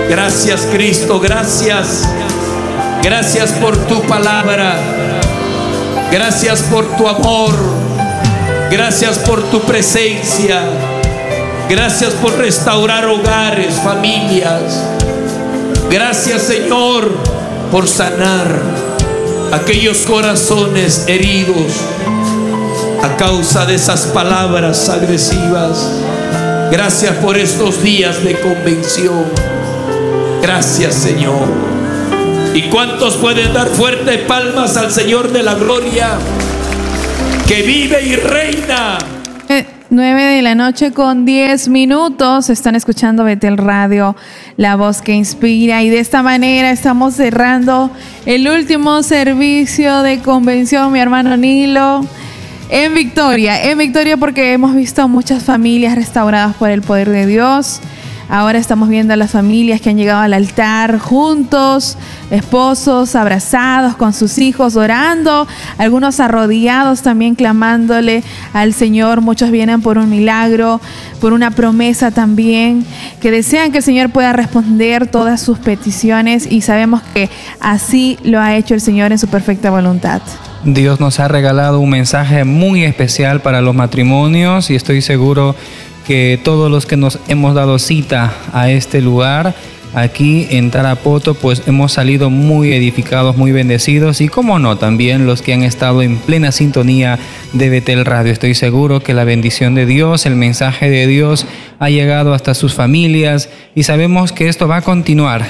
Gracias, Cristo, gracias. Gracias por tu palabra. Gracias por tu amor. Gracias por tu presencia. Gracias por restaurar hogares, familias. Gracias, Señor, por sanar aquellos corazones heridos a causa de esas palabras agresivas. Gracias por estos días de convención. Gracias, Señor. ¿Y cuántos pueden dar fuertes palmas al Señor de la gloria, que vive y reina? 9 de la noche con 10 minutos. Están escuchando Betel Radio, la voz que inspira. Y de esta manera estamos cerrando el último servicio de convención, mi hermano Nilo, en victoria porque hemos visto muchas familias restauradas por el poder de Dios. Ahora estamos viendo a las familias que han llegado al altar juntos, esposos abrazados con sus hijos, orando, algunos arrodillados también clamándole al Señor. Muchos vienen por un milagro, por una promesa también, que desean que el Señor pueda responder todas sus peticiones, y sabemos que así lo ha hecho el Señor en su perfecta voluntad. Dios nos ha regalado un mensaje muy especial para los matrimonios, y estoy seguro que todos los que nos hemos dado cita a este lugar, aquí en Tarapoto, pues hemos salido muy edificados, muy bendecidos, y cómo no, también los que han estado en plena sintonía de Betel Radio. Estoy seguro que la bendición de Dios, el mensaje de Dios ha llegado hasta sus familias, y sabemos que esto va a continuar,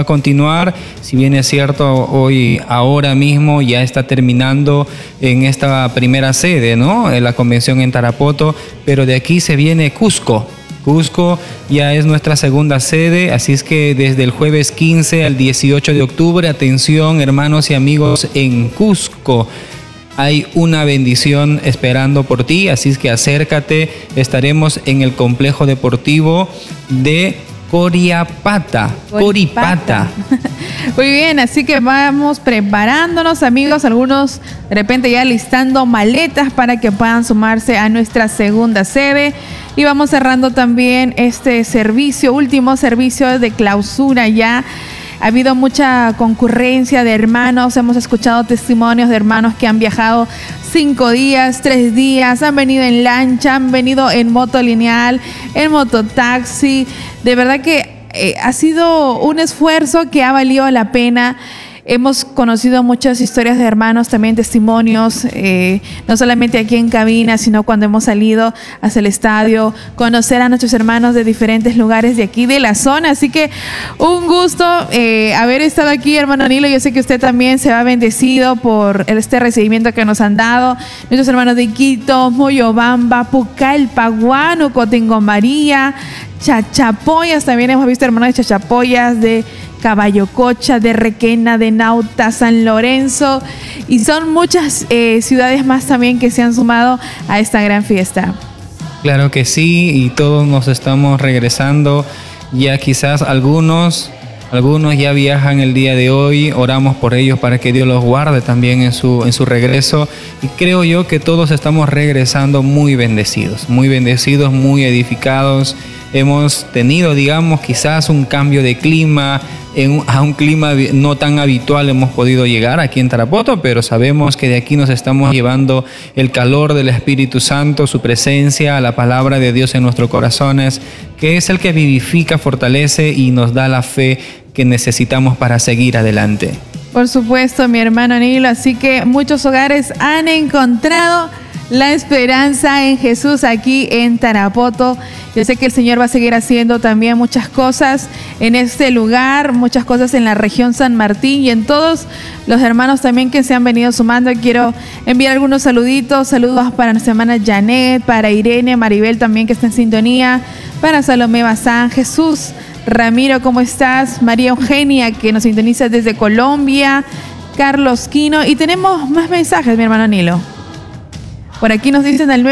si bien es cierto, hoy, ahora mismo ya está terminando en esta primera sede, ¿no?, en la convención en Tarapoto, pero de aquí se viene Cusco. Cusco ya es nuestra segunda sede, así es que desde el jueves 15 al 18 de octubre, atención hermanos y amigos en Cusco, hay una bendición esperando por ti, así es que acércate. Estaremos en el complejo deportivo de Coripata. Muy bien, así que vamos preparándonos, amigos, algunos de repente ya listando maletas para que puedan sumarse a nuestra segunda sede. Y vamos cerrando también este servicio, último servicio de clausura ya. Ha habido mucha concurrencia de hermanos, hemos escuchado testimonios de hermanos que han viajado 5 días, 3 días, han venido en lancha, han venido en moto lineal, en mototaxi. De verdad que ha sido un esfuerzo que ha valido la pena. Hemos conocido muchas historias de hermanos, también testimonios, no solamente aquí en cabina, sino cuando hemos salido hacia el estadio, conocer a nuestros hermanos de diferentes lugares de aquí, de la zona. Así que un gusto haber estado aquí, hermano Nilo. Yo sé que usted también se va bendecido por este recibimiento que nos han dado. Nuestros hermanos de Quito, Moyobamba, Pucallpa, Huánuco, María, Chachapoyas, también hemos visto hermanos de Chachapoyas, de Caballococha, de Requena, de Nauta, San Lorenzo, y son muchas ciudades más también que se han sumado a esta gran fiesta. Claro que sí, y todos nos estamos regresando. Ya quizás algunos ya viajan el día de hoy. Oramos por ellos para que Dios los guarde también en su regreso, y creo yo que todos estamos regresando muy bendecidos, muy edificados. Hemos tenido, digamos, quizás un cambio de clima, a un clima no tan habitual hemos podido llegar aquí en Tarapoto, pero sabemos que de aquí nos estamos llevando el calor del Espíritu Santo, su presencia, la palabra de Dios en nuestros corazones, que es el que vivifica, fortalece y nos da la fe que necesitamos para seguir adelante. Por supuesto, mi hermano Nilo, así que muchos hogares han encontrado la esperanza en Jesús aquí en Tarapoto. Yo sé que el Señor va a seguir haciendo también muchas cosas en este lugar, muchas cosas en la región San Martín y en todos los hermanos también que se han venido sumando. Quiero enviar algunos saluditos, saludos para nuestra hermana Janet, para Irene, Maribel también que está en sintonía, para Salomé Bazán, Jesús, Ramiro, ¿cómo estás? María Eugenia, que nos sintoniza desde Colombia, Carlos Quino, y tenemos más mensajes, mi hermano Nilo. Por aquí nos dicen al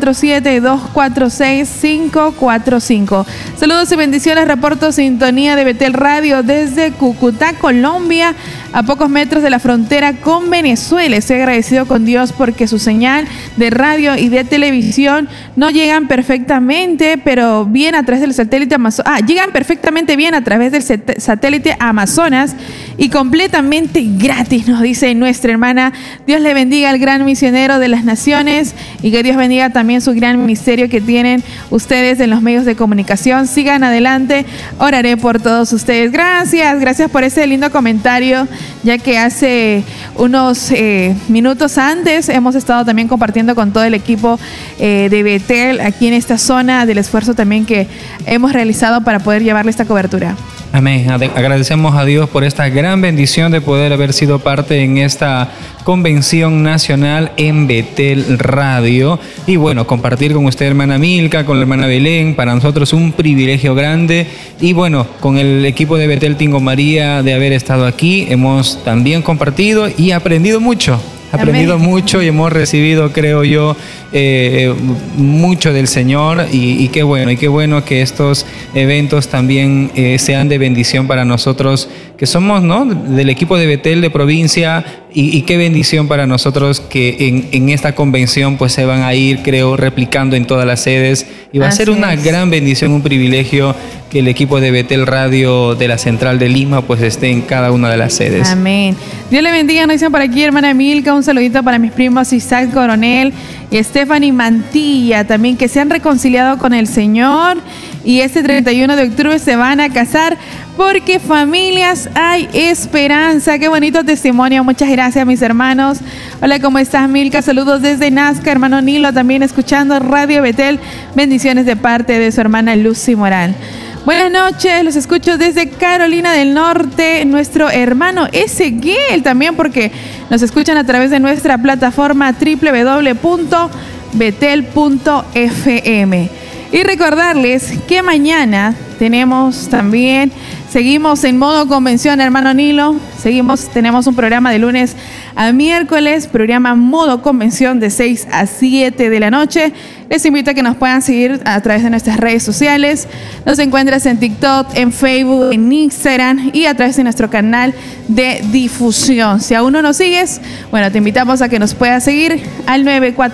947-246-545. Saludos y bendiciones, reporto sintonía de Betel Radio desde Cúcuta, Colombia, a pocos metros de la frontera con Venezuela. Estoy agradecido con Dios porque su señal de radio y de televisión no llegan perfectamente, pero bien a través del satélite Amazonas. Llegan perfectamente bien a través del satélite Amazonas y completamente gratis, nos dice nuestra hermana. Dios le bendiga al gran misionero de las naciones y que Dios bendiga también su gran ministerio que tienen ustedes en los medios de comunicación. Sigan adelante, oraré por todos ustedes. Gracias por ese lindo comentario, ya que hace unos minutos antes hemos estado también compartiendo con todo el equipo de Betel aquí en esta zona del esfuerzo también que hemos realizado para poder llevarle esta cobertura. Amén. Agradecemos a Dios por esta gran bendición de poder haber sido parte en esta convención nacional en Betel Radio. Y bueno, compartir con usted, hermana Milka, con la hermana Belén, para nosotros un privilegio grande. Y bueno, con el equipo de Betel Tingo María de haber estado aquí, hemos también compartido y aprendido mucho. Aprendido mucho y hemos recibido, creo yo, mucho del Señor y qué bueno que estos eventos también sean de bendición para nosotros que somos, ¿no?, del equipo de Betel de provincia y qué bendición para nosotros que en esta convención pues se van a ir, creo, replicando en todas las sedes y va a ser una gran bendición, un privilegio que el equipo de Betel Radio de la Central de Lima pues esté en cada una de las sedes. Amén. Dios le bendiga, nos dicen por aquí, hermana Milka, un saludito para mis primos Isaac Coronel y Stephanie Mantilla, también que se han reconciliado con el Señor y este 31 de octubre se van a casar porque familias hay esperanza. Qué bonito testimonio, muchas gracias mis hermanos. Hola, ¿cómo estás, Milka? Saludos desde Nazca, hermano Nilo, también escuchando Radio Betel, bendiciones de parte de su hermana Lucy Moral. Buenas noches, los escucho desde Carolina del Norte, nuestro hermano Ezequiel también, porque nos escuchan a través de nuestra plataforma www.betel.fm. Y recordarles que mañana seguimos en modo convención, hermano Nilo. Tenemos un programa de lunes a miércoles, programa modo convención de 6 a 7 de la noche. Les invito a que nos puedan seguir a través de nuestras redes sociales. Nos encuentras en TikTok, en Facebook, en Instagram y a través de nuestro canal de difusión. Si aún no nos sigues, bueno, te invitamos a que nos puedas seguir al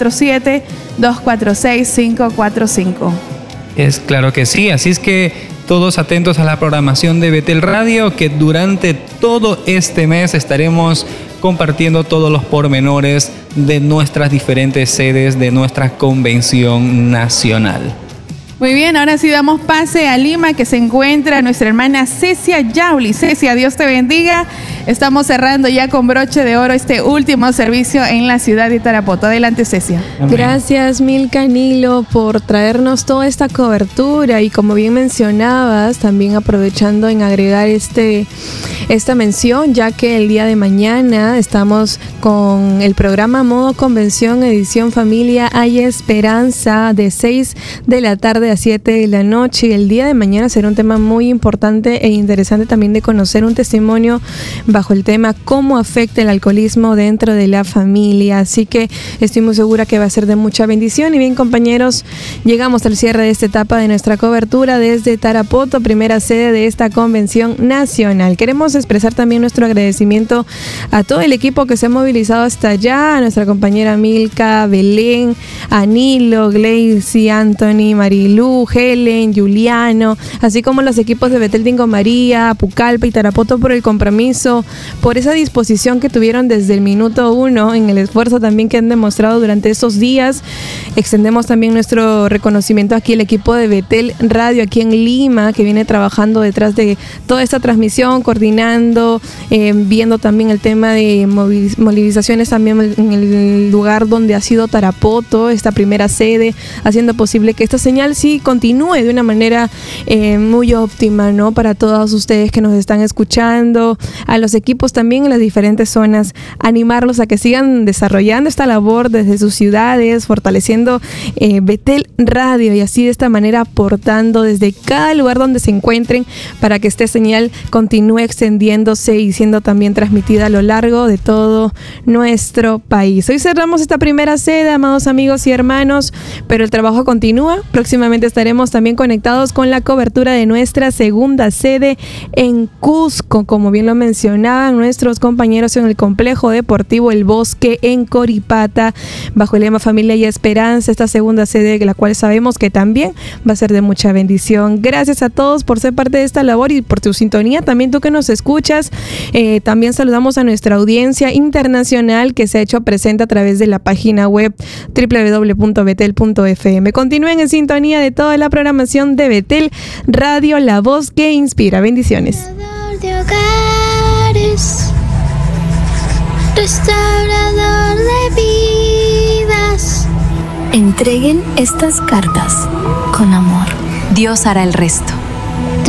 947-246-545. Es claro que sí, así es que todos atentos a la programación de Betel Radio, que durante todo este mes estaremos compartiendo todos los pormenores de nuestras diferentes sedes de nuestra convención nacional. Muy bien, ahora sí damos pase a Lima, que se encuentra nuestra hermana Cecia Yauli. Cecia, Dios te bendiga. Estamos cerrando ya con broche de oro este último servicio en la ciudad de Tarapoto. Adelante, Cecia. Amén. Gracias, Milka, Nilo, por traernos toda esta cobertura y como bien mencionabas, también aprovechando en agregar esta mención, ya que el día de mañana estamos con el programa Modo Convención Edición Familia Hay Esperanza de 6 de la tarde a 7 de la noche, y el día de mañana será un tema muy importante e interesante también de conocer un testimonio bajo el tema cómo afecta el alcoholismo dentro de la familia, así que estoy muy segura que va a ser de mucha bendición. Y bien, compañeros, llegamos al cierre de esta etapa de nuestra cobertura desde Tarapoto, primera sede de esta convención nacional. Queremos expresar también nuestro agradecimiento a todo el equipo que se ha movilizado hasta allá, a nuestra compañera Milka, Belén, a Nilo, Gleicy, Anthony, Marilu, Helen, Juliano, así como los equipos de Betel Tingo María, Pucallpa y Tarapoto por el compromiso, por esa disposición que tuvieron desde el minuto 1 en el esfuerzo también que han demostrado durante estos días. Extendemos también nuestro reconocimiento aquí al equipo de Betel Radio aquí en Lima, que viene trabajando detrás de toda esta transmisión, coordinando, viendo también el tema de movilizaciones también en el lugar donde ha sido Tarapoto, esta primera sede, haciendo posible que esta señal sí continúe de una manera muy óptima, ¿no? Para todos ustedes que nos están escuchando, a los los equipos también en las diferentes zonas, animarlos a que sigan desarrollando esta labor desde sus ciudades, fortaleciendo Betel Radio, y así de esta manera aportando desde cada lugar donde se encuentren para que esta señal continúe extendiéndose y siendo también transmitida a lo largo de todo nuestro país. Hoy cerramos esta primera sede, amados amigos y hermanos, pero el trabajo continúa. Próximamente estaremos también conectados con la cobertura de nuestra segunda sede en Cusco, como bien lo mencionaban nuestros compañeros en el complejo deportivo El Bosque en Coripata, bajo el lema Familia y Esperanza, esta segunda sede, la cual sabemos que también va a ser de mucha bendición. Gracias a todos por ser parte de esta labor y por tu sintonía, también tú que nos escuchas. También saludamos a nuestra audiencia internacional que se ha hecho presente a través de la página web www.betel.fm. Continúen en sintonía de toda la programación de Betel Radio, la voz que inspira. Bendiciones. De hogares, restaurador de vidas. Entreguen estas cartas con amor. Dios hará el resto.